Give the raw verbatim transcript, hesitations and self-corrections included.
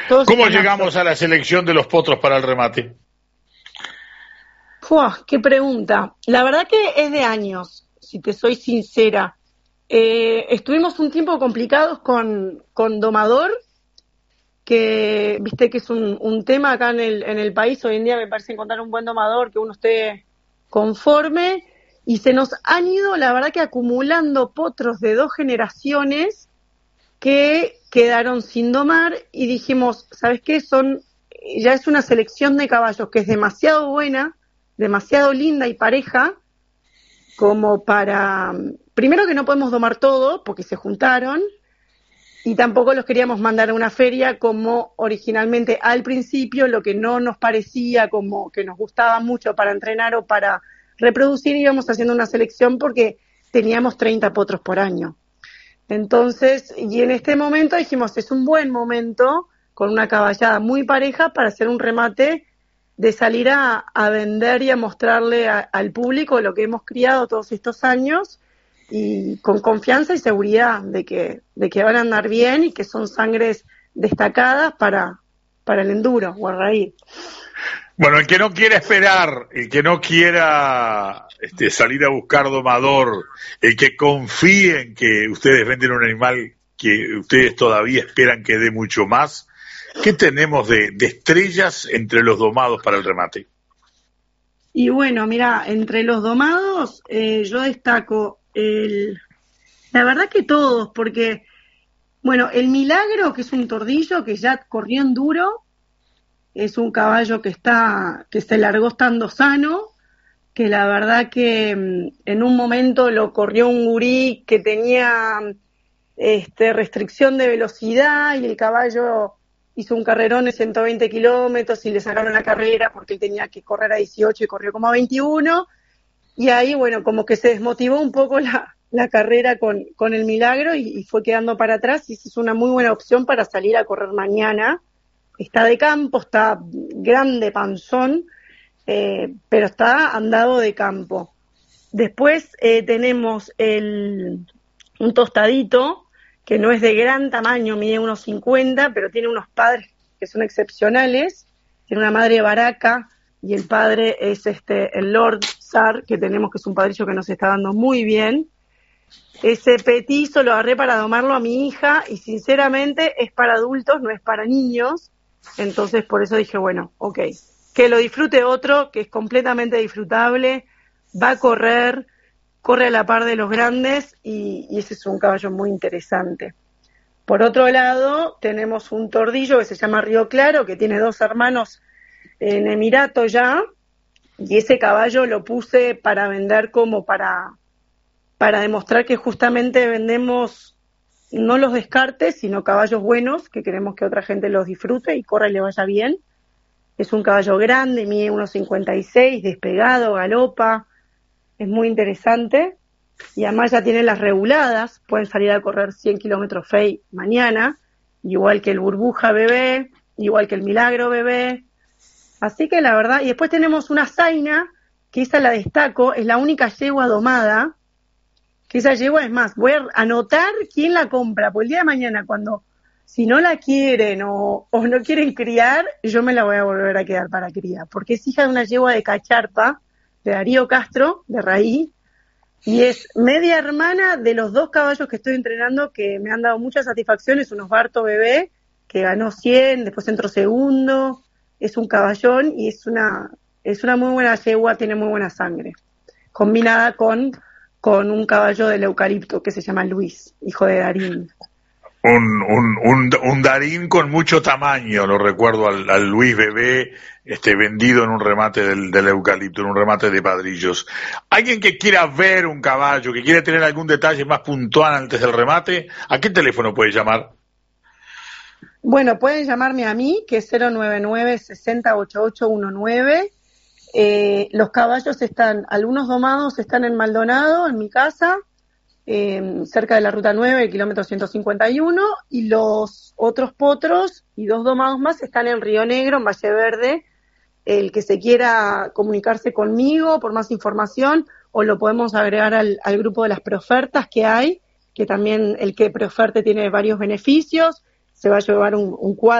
Todos ¿Cómo están llegamos aptos. a la selección de los potros para el remate? Fua, qué pregunta. La verdad que es de años, si te soy sincera. Eh, estuvimos un tiempo complicados con, con Domador, que viste que es un, un tema acá en el, en el país. Hoy en día me parece encontrar un buen domador, que uno esté conforme, y se nos han ido, la verdad que acumulando potros de dos generaciones que quedaron sin domar, y dijimos, ¿sabes qué? Son, ya es una selección de caballos que es demasiado buena, demasiado linda y pareja, como para, primero que no podemos domar todo, porque se juntaron, y tampoco los queríamos mandar a una feria como originalmente al principio, lo que no nos parecía como que nos gustaba mucho para entrenar o para reproducir, íbamos haciendo una selección porque teníamos treinta potros por año. Entonces, y en este momento dijimos, es un buen momento, con una caballada muy pareja, para hacer un remate de salir a, a vender y a mostrarle a, al público lo que hemos criado todos estos años, y con confianza y seguridad de que, de que van a andar bien y que son sangres destacadas para, para el enduro o el raíz. Bueno, el que no quiera esperar, el que no quiera este, salir a buscar domador, el que confíe en que ustedes venden un animal que ustedes todavía esperan que dé mucho más, ¿qué tenemos de, de estrellas entre los domados para el remate? Y bueno, mira, entre los domados eh, yo destaco el, la verdad que todos, porque bueno, el Milagro, que es un tordillo que ya corrió en duro, es un caballo que está, que se largó estando sano, que la verdad que en un momento lo corrió un gurí que tenía este, restricción de velocidad, y el caballo hizo un carrerón de ciento veinte kilómetros y le sacaron la carrera porque él tenía que correr a dieciocho y corrió como a veintiuno, y ahí bueno, como que se desmotivó un poco la, la carrera con, con el Milagro, y, y fue quedando para atrás, y esa es una muy buena opción para salir a correr mañana. Está de campo, está grande, panzón, eh, pero está andado de campo. Después eh, tenemos el, un tostadito, que no es de gran tamaño, mide unos cincuenta, pero tiene unos padres que son excepcionales. Tiene una madre baraca, y el padre es este el Lord Zar, que tenemos, que es un padrillo que nos está dando muy bien. Ese petizo lo agarré para domarlo a mi hija, y sinceramente es para adultos, no es para niños. Entonces por eso dije, bueno, ok, que lo disfrute otro, que es completamente disfrutable, va a correr, corre a la par de los grandes, y, y ese es un caballo muy interesante. Por otro lado, tenemos un tordillo que se llama Río Claro, que tiene dos hermanos en Emirato ya, y ese caballo lo puse para vender, como para, para demostrar que justamente vendemos no los descartes, sino caballos buenos, que queremos que otra gente los disfrute y corra y le vaya bien. Es un caballo grande, mide unos cincuenta y seis, despegado, galopa, es muy interesante, y además ya tiene las reguladas, pueden salir a correr cien kilómetros fey mañana, igual que el Burbuja bebé, igual que el Milagro bebé. Así que la verdad, y después tenemos una Zaina, que esa la destaco, es la única yegua domada, que esa yegua, es más, voy a anotar quién la compra, porque el día de mañana, cuando, si no la quieren o, o no quieren criar, yo me la voy a volver a quedar para cría, porque es hija de una yegua de Cacharpa, de Darío Castro, de Raí, y es media hermana de los dos caballos que estoy entrenando, que me han dado muchas satisfacciones, unos Barto bebé, que ganó cien, después entró segundo, es un caballón, y es una, es una muy buena yegua, tiene muy buena sangre, combinada con... con un caballo del eucalipto que se llama Luis, hijo de Darín. Un, un, un, un Darín con mucho tamaño, lo recuerdo al, al Luis bebé, este, vendido en un remate del, del eucalipto, en un remate de padrillos. Alguien que quiera ver un caballo, que quiera tener algún detalle más puntual antes del remate, ¿a qué teléfono puede llamar? Bueno, pueden llamarme a mí, que es cero nueve nueve, sesenta, ochenta y ocho diecinueve. Eh, los caballos están, algunos domados están en Maldonado, en mi casa, eh, cerca de la ruta nueve, el kilómetro ciento cincuenta y uno, y los otros potros y dos domados más están en Río Negro, en Valle Verde. El que se quiera comunicarse conmigo por más información, o lo podemos agregar al, al grupo de las preofertas que hay, que también el que preoferte tiene varios beneficios, se va a llevar un, un cuadro